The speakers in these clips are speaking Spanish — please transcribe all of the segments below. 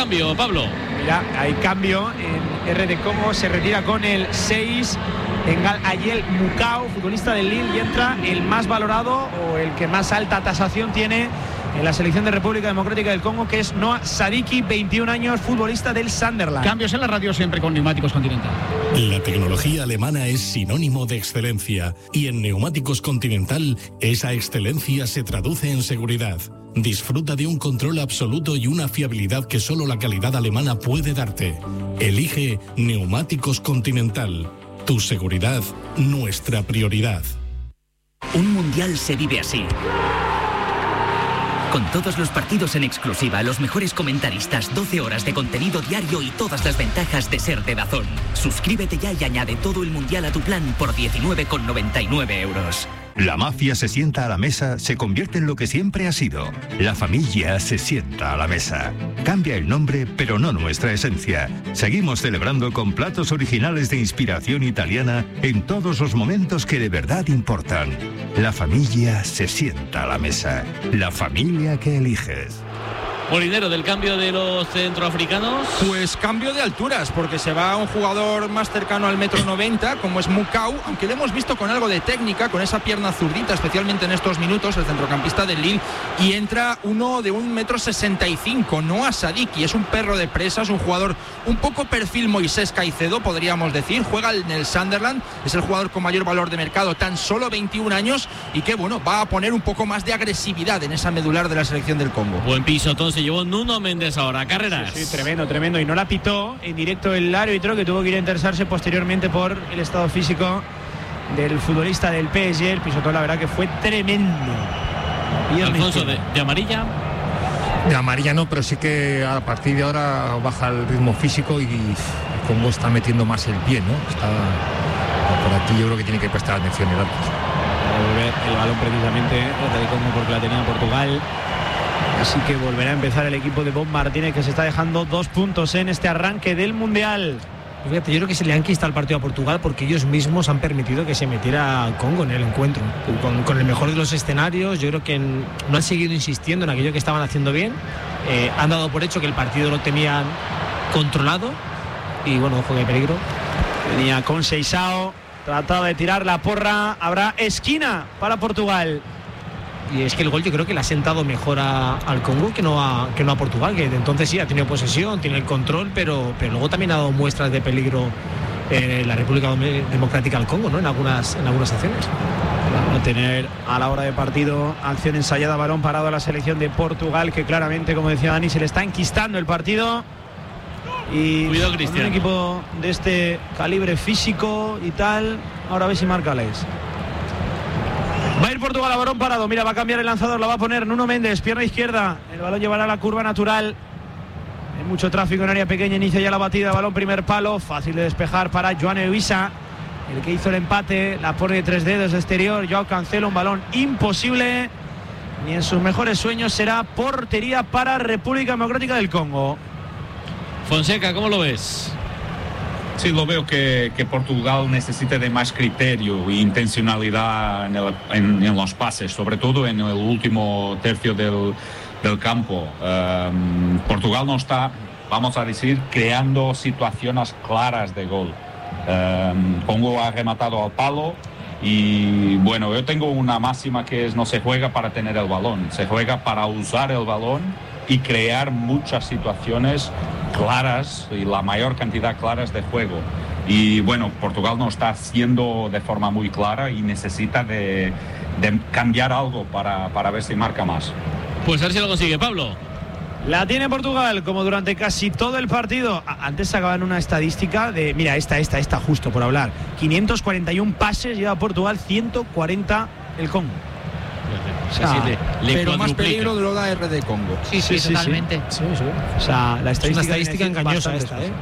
cambio, Pablo. Mira, hay cambio en RD Congo, se retira con el 6 Engal Ayel Mukau, futbolista del Lille, y entra el más valorado o el que más alta tasación tiene en la selección de República Democrática del Congo, que es Noah Sadiki, 21 años, futbolista del Sunderland. Cambios en la radio siempre con Neumáticos Continental. La tecnología alemana es sinónimo de excelencia y en Neumáticos Continental esa excelencia se traduce en seguridad. Disfruta de un control absoluto y una fiabilidad que solo la calidad alemana puede darte. Elige Neumáticos Continental. Tu seguridad, nuestra prioridad. Un mundial se vive así. Con todos los partidos en exclusiva, los mejores comentaristas, 12 horas de contenido diario y todas las ventajas de ser de DAZN. Suscríbete ya y añade todo el mundial a tu plan por 19,99 €. La mafia se sienta a la mesa, se convierte en lo que siempre ha sido. La familia se sienta a la mesa. Cambia el nombre, pero no nuestra esencia. Seguimos celebrando con platos originales de inspiración italiana en todos los momentos que de verdad importan. La familia se sienta a la mesa. La familia que eliges. Molinero, del cambio de los centroafricanos. Pues cambio de alturas, porque se va un jugador más cercano al 1,90 m, como es Mukau, aunque lo hemos visto con algo de técnica, con esa pierna zurdita, especialmente en estos minutos, el centrocampista del Lille, y entra uno de 1,65 m, Noah Sadiki, es un perro de presa, es un jugador un poco perfil Moisés Caicedo, podríamos decir, juega en el Sunderland, es el jugador con mayor valor de mercado, tan solo 21 años, y que bueno, va a poner un poco más de agresividad en esa medular de la selección del Congo. Buen pisotón se llevó Nuno Méndez ahora. Carreras. Sí, tremendo, y no la pitó en directo el árbitro, que tuvo que ir a interesarse posteriormente por el estado físico del futbolista del PSG. El pisotón, la verdad que fue tremendo. Alfonso, de amarilla. De amarilla no, pero sí que a partir de ahora baja el ritmo físico y Congo está metiendo más el pie, ¿no? Está por aquí, yo creo que tiene que prestar atención el árbitro. Volver el balón precisamente de Congo, porque la tenía Portugal. Así que volverá a empezar el equipo de Bob Martínez, que se está dejando 2 puntos en este arranque del Mundial. Fíjate, yo creo que se le han quitado el partido a Portugal porque ellos mismos han permitido que se metiera Congo en el encuentro. Con el mejor de los escenarios, yo creo que no han seguido insistiendo en aquello que estaban haciendo bien. Han dado por hecho que el partido lo tenían controlado. Y bueno, ojo que peligro. Venía con Seixao, trataba de tirar la porra. Habrá esquina para Portugal. Y es que el gol yo creo que le ha sentado mejor al Congo que no a Portugal, que entonces sí ha tenido posesión, tiene el control, pero luego también ha dado muestras de peligro la República Democrática del Congo, ¿no? en algunas acciones. Va a tener a la hora de partido acción ensayada, balón parado a la selección de Portugal, que claramente, como decía Dani, se le está enquistando el partido. Y cuidado, con Cristian. un equipo de este calibre físico y tal, ahora a ver si marca Alex. Va a ir Portugal a balón parado. Mira, va a cambiar el lanzador, la va a poner Nuno Méndez, pierna izquierda. El balón llevará a la curva natural. Hay mucho tráfico en área pequeña, inicia ya la batida. Balón primer palo, fácil de despejar para Joan Evisa, el que hizo el empate. La pone de 3 dedos de exterior. Joao Cancelo, un balón imposible. Ni en sus mejores sueños será portería para República Democrática del Congo. Fonseca, ¿cómo lo ves? Sí, lo veo que Portugal necesita de más criterio e intencionalidad en los pases, sobre todo en el último tercio del campo. Portugal no está, vamos a decir, creando situaciones claras de gol. Congo ha rematado al palo y bueno, yo tengo una máxima que es: no se juega para tener el balón, se juega para usar el balón y crear muchas situaciones claras y la mayor cantidad claras de juego. Y bueno, Portugal no está haciendo de forma muy clara y necesita de cambiar algo para ver si marca más. Pues a ver si lo consigue, Pablo. La tiene Portugal, como durante casi todo el partido. Antes sacaban una estadística de, mira, esta justo por hablar, 541 pases lleva Portugal, 140 el Congo. O sea, pero más peligro de lo da RD Congo. Sí, totalmente. Sí. O sea, la es una estadística engañosa esta, ¿eh?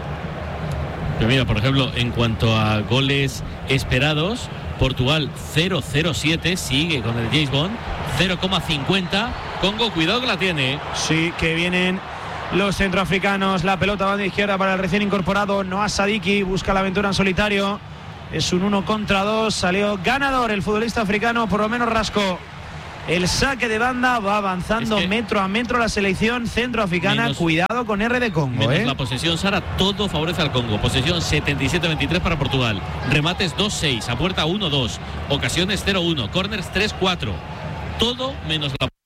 Pero mira, por ejemplo, en cuanto a goles esperados, Portugal 0,07, sigue con el James Bond, 0,50. Congo, cuidado que la tiene. Sí, que vienen los centroafricanos. La pelota va de izquierda para el recién incorporado Noah Sadiki, busca la aventura en solitario. Es un 1 contra 2, salió ganador el futbolista africano, por lo menos rascó el saque de banda, va avanzando metro a metro la selección centroafricana. Cuidado con R de Congo. La posesión, Sara, todo favorece al Congo. Posesión 77-23 para Portugal. Remates 2-6, a puerta 1-2, ocasiones 0-1, corners 3-4. Todo menos la